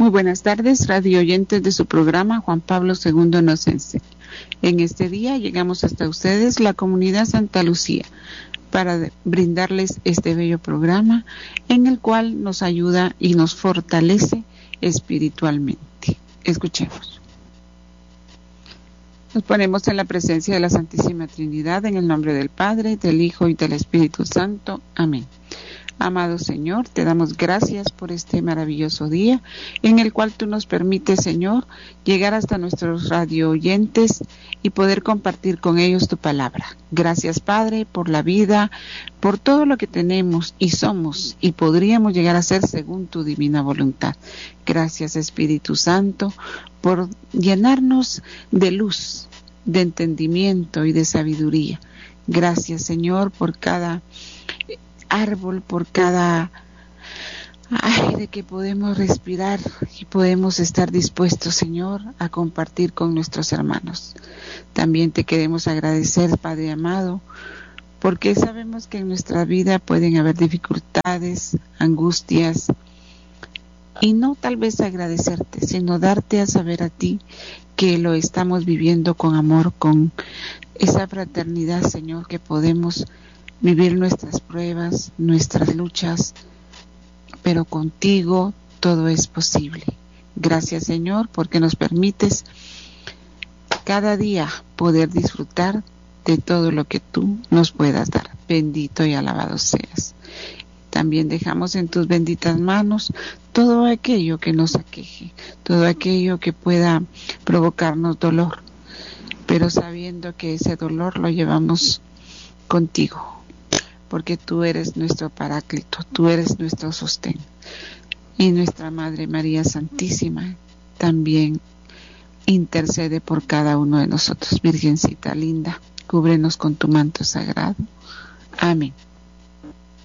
Muy buenas tardes, radio oyentes de su programa Juan Pablo II nos enseña. En este día llegamos hasta ustedes, la comunidad Santa Lucía, para brindarles este bello programa en el cual nos ayuda y nos fortalece espiritualmente. Escuchemos. Nos ponemos en la presencia de la Santísima Trinidad, en el nombre del Padre, del Hijo y del Espíritu Santo. Amén. Amado Señor, te damos gracias por este maravilloso día en el cual tú nos permites, Señor, llegar hasta nuestros radio oyentes y poder compartir con ellos tu palabra. Gracias, Padre, por la vida, por todo lo que tenemos y somos y podríamos llegar a ser según tu divina voluntad. Gracias, Espíritu Santo, por llenarnos de luz, de entendimiento y de sabiduría. Gracias, Señor, por cada árbol, por cada aire que podemos respirar y podemos estar dispuestos, Señor, a compartir con nuestros hermanos. También te queremos agradecer, Padre amado, porque sabemos que en nuestra vida pueden haber dificultades, angustias, y no tal vez agradecerte, sino darte a saber a ti que lo estamos viviendo con amor, con esa fraternidad, Señor, que podemos vivir nuestras pruebas, nuestras luchas, pero contigo todo es posible. Gracias, Señor, porque nos permites cada día poder disfrutar de todo lo que tú nos puedas dar. Bendito y alabado seas. También dejamos en tus benditas manos todo aquello que nos aqueje, todo aquello que pueda provocarnos dolor, pero sabiendo que ese dolor lo llevamos contigo, porque tú eres nuestro paráclito, tú eres nuestro sostén. Y nuestra Madre María Santísima también intercede por cada uno de nosotros. Virgencita linda, cúbrenos con tu manto sagrado. Amén.